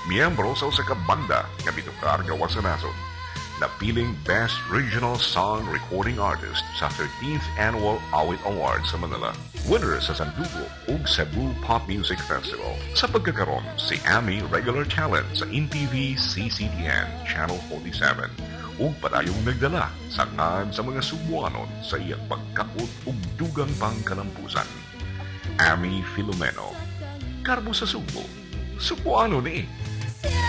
miyembro sa usa ka banda nga mitukar gawas sa nasod. Napiling Best Regional Song Recording Artist sa 13th Annual Awit Awards sa Manila. Winner sa Sandugo ug Cebu Pop Music Festival. Sa pagkakaroon, si Amy regular talent sa NTV CCTN Channel 47 ug padayong nagdala sa ngad sa mga Subuanon sa iyang pagkaot ug dugang pangkalampusan. Amy Filomeno. Karbo sa Subo. Subuano ni